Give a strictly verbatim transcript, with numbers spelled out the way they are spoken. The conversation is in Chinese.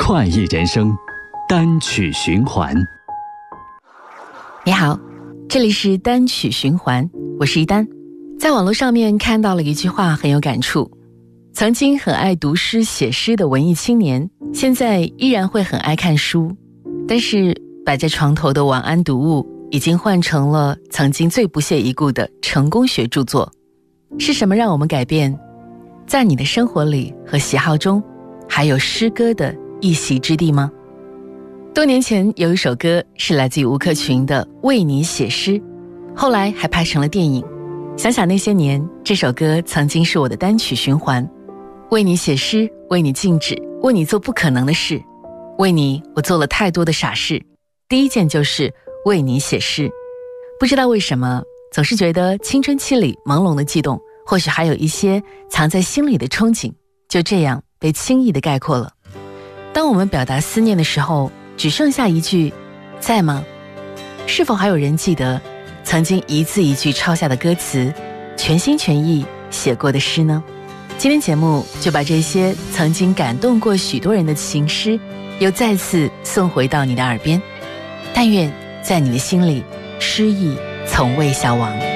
快意人生，单曲循环。 你好，这里是单曲循环，我是一丹。在网络上面看到了一句话很有感触，曾经很爱读诗写诗的文艺青年，现在依然会很爱看书，但是摆在床头的晚安读物已经换成了曾经最不屑一顾的成功学著作。是什么让我们改变？在你的生活里和喜好中，还有诗歌的一席之地吗？多年前有一首歌是来自于吴克群的《为你写诗》，后来还拍成了电影。想想那些年，这首歌曾经是我的单曲循环。为你写诗，为你静止，为你做不可能的事，为你我做了太多的傻事，第一件就是为你写诗。不知道为什么，总是觉得青春期里朦胧的悸动，或许还有一些藏在心里的憧憬，就这样被轻易地概括了。当我们表达思念的时候，只剩下一句在吗？是否还有人记得曾经一字一句抄下的歌词，全心全意写过的诗呢？今天节目就把这些曾经感动过许多人的情诗，又再次送回到你的耳边。但愿在你的心里，诗意从未消亡。